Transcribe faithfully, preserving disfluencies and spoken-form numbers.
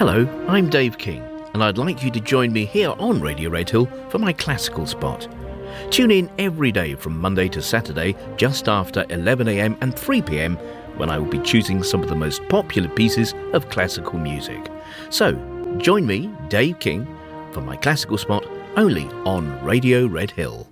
Hello, I'm Dave King, and I'd like you to join me here on Radio Redhill for my classical spot. Tune in every day from Monday to Saturday just after eleven a.m. and three p.m. when I will be choosing some of the most popular pieces of classical music. So, join me, Dave King, for my classical spot only on Radio Redhill.